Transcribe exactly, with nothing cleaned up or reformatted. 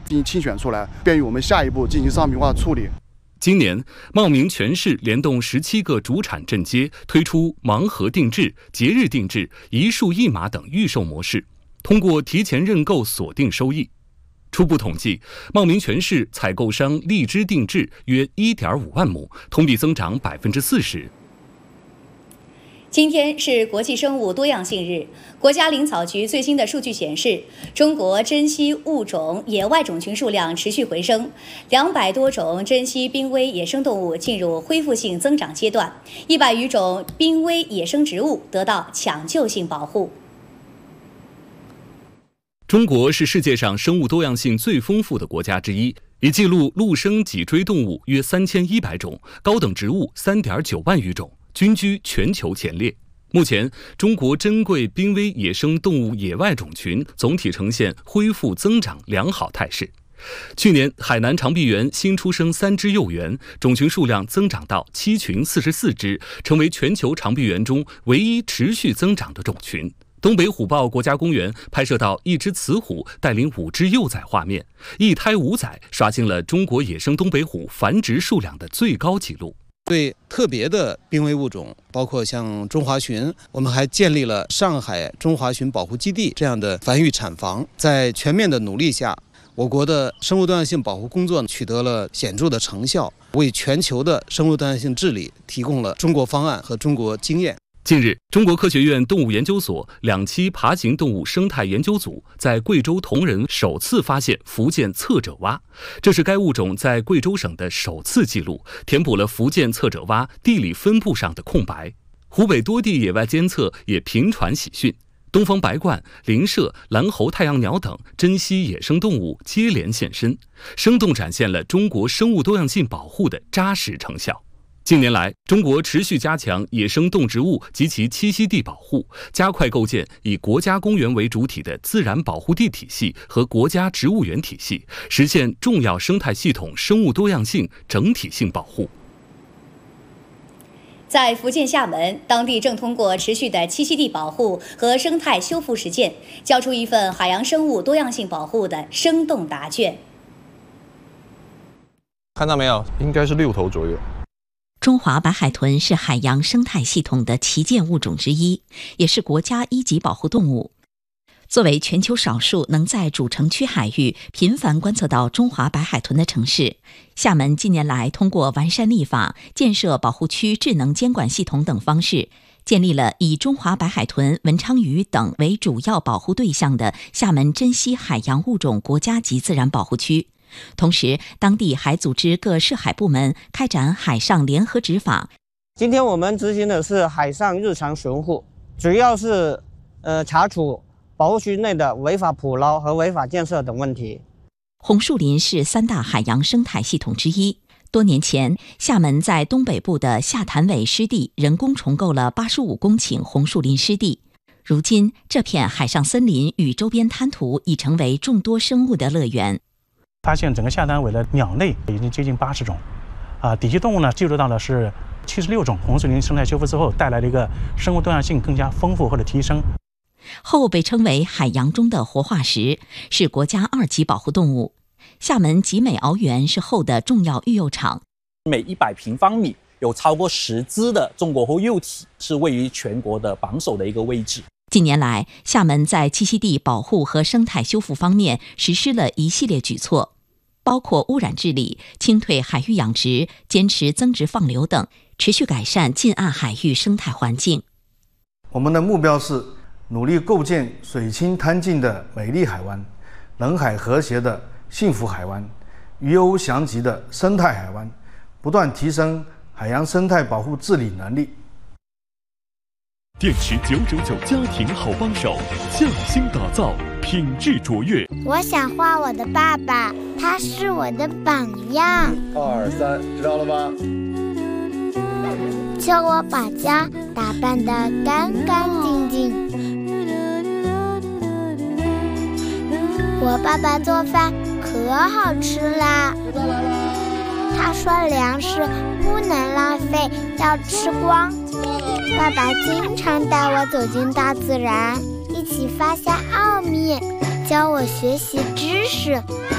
进行清选出来，便于我们下一步进行商品化处理。 今年，茂名全市联动十七个主产镇街推出盲盒定制、节日定制、一树一码等预售模式，通过提前认购锁定收益。初步统计，茂名全市采购商荔枝定制约 一点五万亩，同比增长百分之四十。 今天是国际生物多样性日。国家林草局最新的数据显示，中国珍稀物种野外种群数量持续回升，两百多种珍稀濒危野生动物进入恢复性增长阶段，一百余种濒危野生植物得到抢救性保护。 中国是世界上生物多样性最丰富的国家之一，已记录陆生脊椎动物约三千一百种，高等植物 三点九万余种，均居全球前列。目前，中国珍贵濒危野生动物野外种群总体呈现恢复增长良好态势。去年，海南长臂猿新出生三只幼猿，种群数量增长到七群四十四只，成为全球长臂猿中唯一持续增长的种群。东北虎豹国家公园拍摄到一只雌虎带领五只幼崽画面，一胎五崽，刷新了中国野生东北虎繁殖数量的最高纪录。 对特别的濒危物种，包括像中华鲟，我们还建立了上海中华鲟保护基地这样的繁育产房。在全面的努力下，我国的生物多样性保护工作取得了显著的成效，为全球的生物多样性治理提供了中国方案和中国经验。 近日，中国科学院动物研究所两栖爬行动物生态研究组在贵州铜仁首次发现福建侧者蛙，这是该物种在贵州省的首次记录，填补了福建侧者蛙地理分布上的空白。湖北多地野外监测也频传喜讯，东方白鹳、林麝、蓝喉太阳鸟等珍稀野生动物接连现身，生动展现了中国生物多样性保护的扎实成效。近年来，中国持续加强野生动植物及其栖息地保护，加快构建以国家公园为主体的自然保护地体系和国家植物园体系，实现重要生态系统生物多样性整体性保护。 在福建厦门，当地正通过持续的栖息地保护和生态修复实践，交出一份海洋生物多样性保护的生动答卷。 看到没有？应该是六头左右。 中华白海豚是海洋生态系统的旗舰物种之一，也是国家一级保护动物。作为全球少数能在主城区海域频繁观测到中华白海豚的城市，厦门近年来通过完善立法、建设保护区智能监管系统等方式，建立了以中华白海豚、文昌鱼等为主要保护对象的厦门珍稀海洋物种国家级自然保护区。同时，当地还组织各涉海部门开展海上联合执法。 今天我们执行的是海上日常巡护，主要是呃查处保护区内的违法捕捞和违法建设等问题。 红树林是三大海洋生态系统之一。多年前，厦门在东北部的厦潭尾湿地人工重构了八十五公顷红树林湿地。如今，这片海上森林与周边滩涂已成为众多生物的乐园。 发现整个厦潭尾的鸟类已经接近八十种，啊，底栖动物呢记录到的是七十六种。红树林生态修复之后，带来了一个生物多样性更加丰富或者提升。 后被称为海洋中的活化石，是国家二级保护动物。厦门集美鳌园是后的重要育幼场， 每一百平方米有超过十只的中国后幼体，是位于全国的榜首的一个位置。 近年来，厦门在栖息地保护和生态修复方面实施了一系列举措，包括污染治理、清退海域养殖、坚持增值放流等，持续改善近岸海域生态环境。 我们的目标是努力构建水清滩净的美丽海湾，人海和谐的幸福海湾，鱼鸥翔集的生态海湾，不断提升海洋生态保护治理能力。 电池九九九家庭好帮手，匠心打造，品质卓越。 我想画我的爸爸，他是我的榜样。 二三，知道了吗？ 求我把家打扮得干干净净。我爸爸做饭可好吃啦，他说粮食不能浪费，要吃光。爸爸经常带我走进大自然，一起发现奥秘，教我学习知识。